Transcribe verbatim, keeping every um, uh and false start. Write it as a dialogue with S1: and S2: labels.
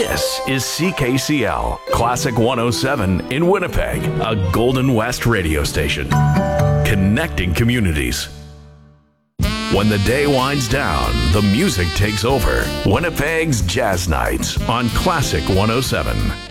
S1: This is C K C L, Classic one oh seven in Winnipeg, a Golden West radio station. Connecting communities. When the day winds down, the music takes over. Winnipeg's Jazz Nights on Classic one oh seven.